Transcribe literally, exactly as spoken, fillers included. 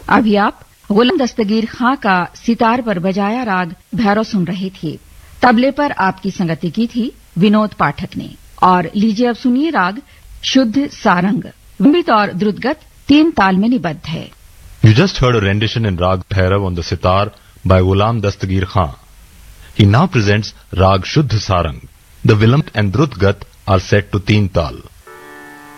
अभी आप गुलाम दस्तगीर खां का सितार पर बजाया राग भैरव सुन रहे थे। तबले पर आपकी संगति की थी विनोद पाठक ने। और लीजिए अब सुनिए राग शुद्ध सारंग, विलंबित और द्रुतगत तीन ताल में निबद्ध है। You just heard a rendition in Rag Bhairav on the sitar by Ghulam Dastagir Khan. He now presents Rag Shuddh Sarang. The Vilamb and Drutgat are set to Teen Tal.